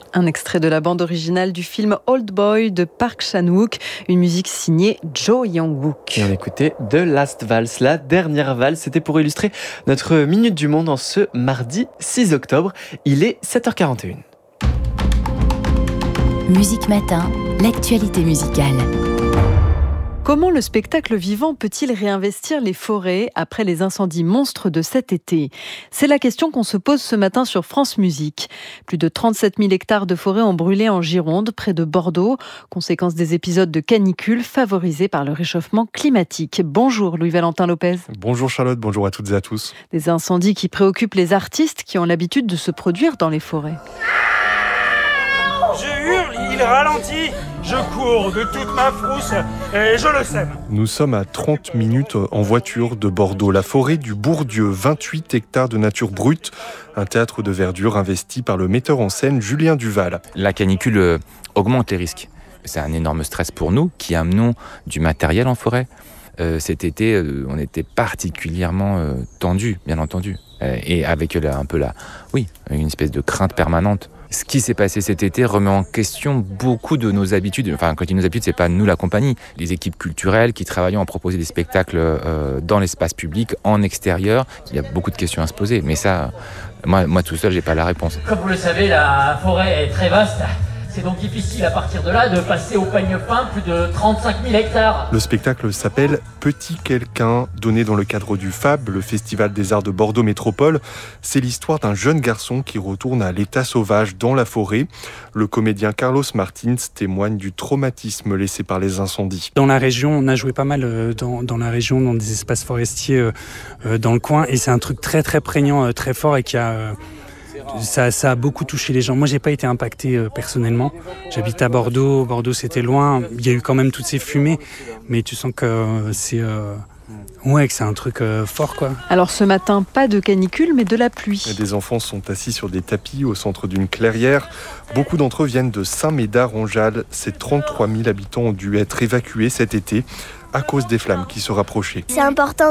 Un extrait de la bande originale du film Old Boy de Park Chan-wook, une musique signée Jo Young-wook. Et on écoutait The Last Valse, la dernière valse. C'était pour illustrer notre Minute du Monde en ce mardi 6 octobre. Il est 7h41. Musique Matin, l'actualité musicale. Comment le spectacle vivant peut-il réinvestir les forêts après les incendies monstres de cet été ? C'est la question qu'on se pose ce matin sur France Musique. Plus de 37 000 hectares de forêt ont brûlé en Gironde, près de Bordeaux, conséquence des épisodes de canicule favorisés par le réchauffement climatique. Bonjour Louis-Valentin Lopez. Bonjour Charlotte, bonjour à toutes et à tous. Des incendies qui préoccupent les artistes qui ont l'habitude de se produire dans les forêts. Je hurle, il ralentit, je cours de toute ma frousse et je le sème. Nous sommes à 30 minutes en voiture de Bordeaux, la forêt du Bourdieu, 28 hectares de nature brute, un théâtre de verdure investi par le metteur en scène Julien Duval. La canicule augmente les risques. C'est un énorme stress pour nous qui amenons du matériel en forêt. Cet été, on était particulièrement tendus, bien entendu, et avec une espèce de crainte permanente. Ce qui s'est passé cet été remet en question beaucoup de nos habitudes. Enfin, quand il y a nos habitudes, c'est pas nous la compagnie. Les équipes culturelles qui travaillent à proposer des spectacles dans l'espace public, en extérieur. Il y a beaucoup de questions à se poser. Mais ça, moi tout seul, j'ai pas la réponse. Comme vous le savez, la forêt est très vaste. C'est donc difficile à partir de là de passer au peigne fin plus de 35 000 hectares. Le spectacle s'appelle Petit Quelqu'un, donné dans le cadre du FAB, le Festival des Arts de Bordeaux Métropole. C'est l'histoire d'un jeune garçon qui retourne à l'état sauvage dans la forêt. Le comédien Carlos Martins témoigne du traumatisme laissé par les incendies. Dans la région, on a joué pas mal dans la région, dans des espaces forestiers dans le coin. Et c'est un truc très très prégnant, très fort et qui a... Ça a beaucoup touché les gens. Moi, j'ai pas été impacté personnellement. J'habite à Bordeaux. Bordeaux, c'était loin. Il y a eu quand même toutes ces fumées, mais tu sens que c'est un truc fort, quoi. Alors ce matin, pas de canicule, mais de la pluie. Des enfants sont assis sur des tapis au centre d'une clairière. Beaucoup d'entre eux viennent de Saint-Médard-en-Jalles. Ces 33 000 habitants ont dû être évacués cet été à cause des flammes qui se rapprochaient. C'est important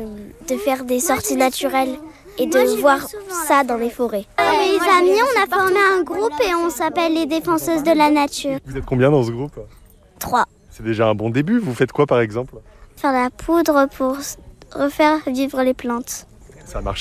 de faire des sorties naturelles et de voir ça dans les forêts. Les amis, on a formé un groupe et on s'appelle les Défenseuses de la Nature. Vous êtes combien dans ce groupe ? 3. C'est déjà un bon début. Vous faites quoi par exemple ? Faire la poudre pour refaire vivre les plantes. Ça a marché ?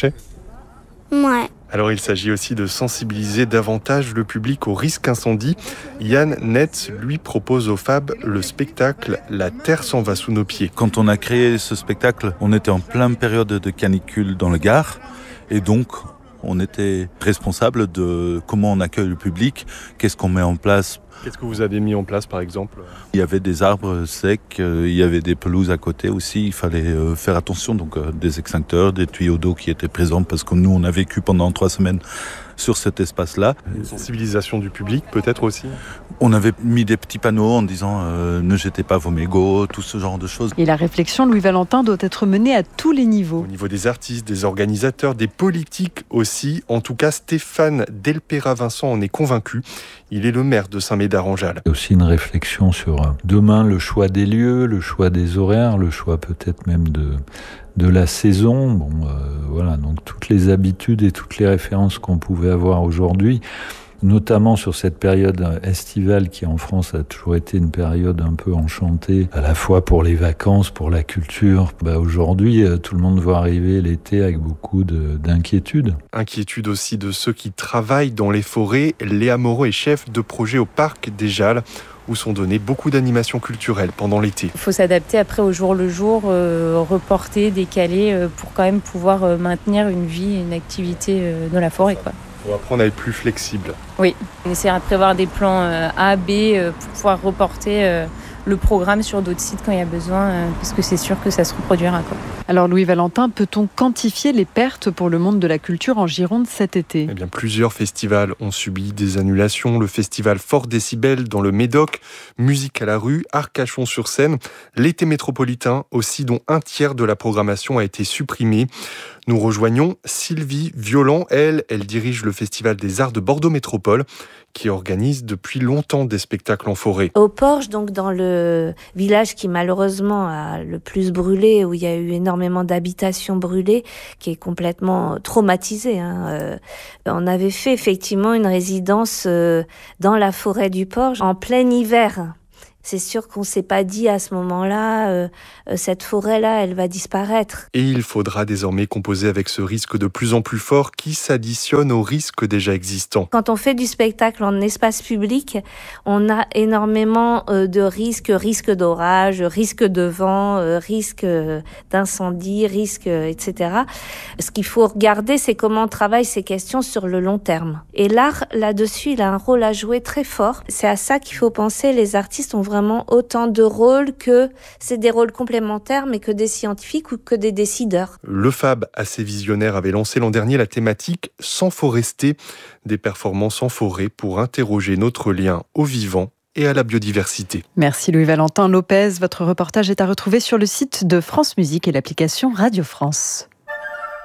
Ouais. Alors il s'agit aussi de sensibiliser davantage le public au risque incendie. Yann Netz, lui, propose au FAB le spectacle « La Terre s'en va sous nos pieds ». Quand on a créé ce spectacle, on était en pleine période de canicule dans le Gard. Et donc, on était responsable de comment on accueille le public, qu'est-ce qu'on met en place. Qu'est-ce que vous avez mis en place, par exemple ? Il y avait des arbres secs, il y avait des pelouses à côté aussi. Il fallait faire attention, donc des extincteurs, des tuyaux d'eau qui étaient présents parce que nous, on a vécu pendant 3 semaines sur cet espace-là. Une sensibilisation du public, peut-être aussi ? On avait mis des petits panneaux en disant ne jetez pas vos mégots, tout ce genre de choses. Et la réflexion, Louis-Valentin, doit être menée à tous les niveaux. Au niveau des artistes, des organisateurs, des politiques aussi. En tout cas, Stéphane Delpera-Vincent en est convaincu. Il est le maire de Saint-Médard-en-Jalles. Il y a aussi une réflexion sur demain le choix des lieux, le choix des horaires, le choix peut-être même de la saison. Donc toutes les habitudes et toutes les références qu'on pouvait avoir aujourd'hui, notamment sur cette période estivale qui en France a toujours été une période un peu enchantée, à la fois pour les vacances, pour la culture. Aujourd'hui, tout le monde voit arriver l'été avec beaucoup d'inquiétudes. Inquiétude aussi de ceux qui travaillent dans les forêts. Léa Moreau est chef de projet au parc des Jalles, où sont données beaucoup d'animations culturelles pendant l'été. Il faut s'adapter après au jour le jour, reporter, décaler, pour quand même pouvoir maintenir une vie, une activité dans la forêt, quoi. Pour apprendre à être plus flexible. Oui, on essaiera de prévoir des plans A, B pour pouvoir reporter le programme sur d'autres sites quand il y a besoin, parce que c'est sûr que ça se reproduira, quoi. Alors Louis-Valentin, peut-on quantifier les pertes pour le monde de la culture en Gironde cet été ? Eh bien, plusieurs festivals ont subi des annulations. Le festival Fort Décibel dans le Médoc, Musique à la rue, Arcachon-sur-Seine, l'été métropolitain aussi, dont un tiers de la programmation a été supprimée. Nous rejoignons Sylvie Violent. Elle dirige le Festival des Arts de Bordeaux Métropole, qui organise depuis longtemps des spectacles en forêt. Au Porche, donc dans le village qui malheureusement a le plus brûlé, où il y a eu énormément d'habitations brûlées, qui est complètement traumatisé. On avait fait effectivement une résidence dans la forêt du Porche en plein hiver. C'est sûr qu'on ne s'est pas dit à ce moment-là, cette forêt-là, elle va disparaître. Et il faudra désormais composer avec ce risque de plus en plus fort qui s'additionne aux risques déjà existants. Quand on fait du spectacle en espace public, on a énormément de risques d'orage, risques de vent, risques d'incendie, risques, etc. Ce qu'il faut regarder, c'est comment on travaille ces questions sur le long terme. Et l'art, là-dessus, il a un rôle à jouer très fort. C'est à ça qu'il faut penser. Les artistes ont vraiment autant de rôles que c'est des rôles complémentaires, mais que des scientifiques ou que des décideurs. Le FAB, assez visionnaire, avait lancé l'an dernier la thématique « Sans forester », des performances en forêt pour interroger notre lien au vivant et à la biodiversité. Merci Louis-Valentin Lopez. Votre reportage est à retrouver sur le site de France Musique et l'application Radio France.